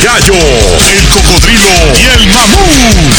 gallo, el cocodrilo y el mamut.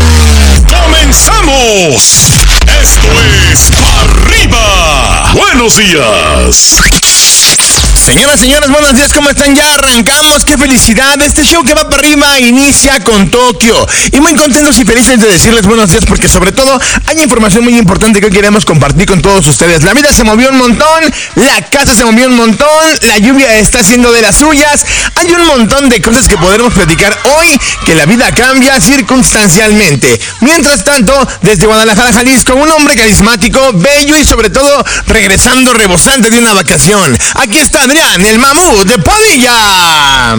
¡Comenzamos! Esto es Arriba. Buenos días. Señoras, señores, buenos días, ¿cómo están? Ya arrancamos, qué felicidad. Este show que va para arriba inicia con Tokio. Y muy contentos y felices de decirles buenos días porque sobre todo hay información muy importante que hoy queremos compartir con todos ustedes. La vida se movió un montón, la casa se movió un montón, la lluvia está haciendo de las suyas. Hay un montón de cosas que podremos platicar hoy, que la vida cambia circunstancialmente. Mientras tanto, desde Guadalajara, Jalisco, un hombre carismático, bello y sobre todo regresando rebosante de una vacación. Aquí está Adrián, el mamut de Padilla.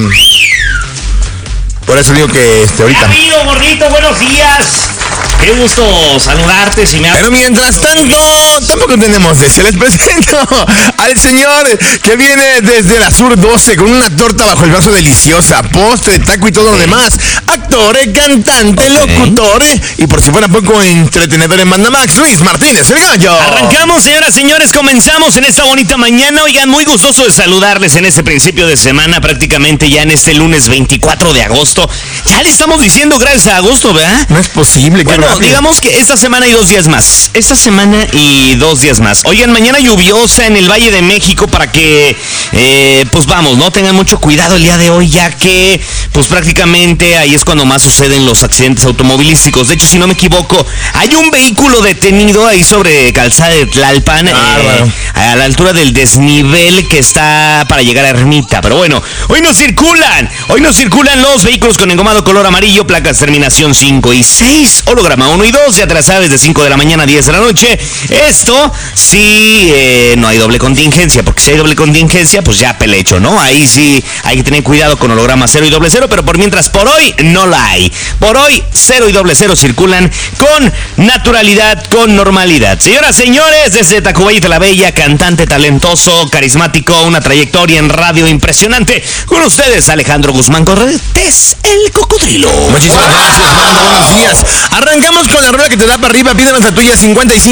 Por eso digo que ahorita. Amigo gordito, buenos días. Qué gusto saludarte. Pero mientras tanto, tampoco tenemos de ese. Les presento al señor que viene desde la Sur 12 con una torta bajo el brazo deliciosa, postre, taco y todo lo demás. Actor, cantante, locutor y por si fuera poco entretenedor en Mandamax, Luis Martínez, el gallo. Arrancamos, señoras, señores, comenzamos en esta bonita mañana. Oigan, muy gustoso de saludarles en este principio de semana, prácticamente ya en este lunes 24 de agosto. Ya le estamos diciendo gracias a agosto, ¿verdad? No es posible. Bueno, digamos que esta semana y 2 días más. Esta semana y 2 días más. Oigan, mañana lluviosa en el Valle de México para que, pues vamos, no tengan mucho cuidado el día de hoy, ya que, pues prácticamente ahí es cuando más suceden los accidentes automovilísticos. De hecho, si no me equivoco, hay un vehículo detenido ahí sobre Calzada de Tlalpan, a la altura del desnivel que está para llegar a Ermita. Pero bueno, hoy no circulan los vehículos con engomado color amarillo, placas terminación 5 y 6, holograma 1 y 2, ya te la sabes, de 5 de la mañana a 10 de la noche. Esto sí, no hay doble contingencia, porque si hay doble contingencia, pues ya pelecho, ¿no? Ahí sí hay que tener cuidado con holograma 0 y doble 0, pero por mientras, por hoy no la hay. Por hoy 0 y doble 0 circulan con naturalidad, con normalidad. Señoras, señores, desde Tacubaya la Bella, cantante talentoso, carismático, una trayectoria en radio impresionante. Con ustedes, Alejandro Guzmán Cortés, el cocodrilo. Muchísimas gracias, Mando, buenos días. Arrancamos con la rueda que te da para arriba. Pídanos la tuya,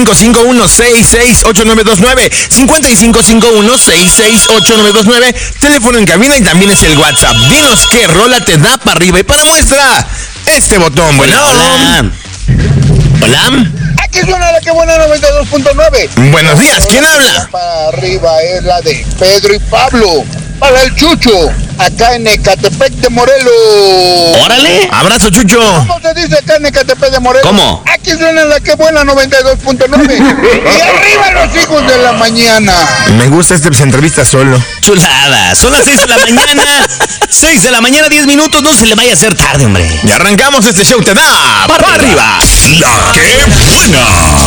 5551668929, 5551668929, teléfono en cabina y también es el WhatsApp. Dinos qué rola te da para arriba y para muestra este botón. Bueno, hola. Aquí suena la que buena 92.9. Buenos días, ¿quién habla? Para arriba es la de Pedro y Pablo. Para el Chucho, acá en Ecatepec de Morelos. ¡Órale! Abrazo, Chucho. ¿Cómo se dice acá en Ecatepec de Morelos? ¿Cómo? Aquí suena la que buena 92.9. Y arriba los hijos de la mañana. Me gusta entrevista solo. Chulada, son las 6 de la mañana. 6 de la mañana, 10 minutos, no se le vaya a hacer tarde, hombre. Y arrancamos este show, te da para arriba. La que buena.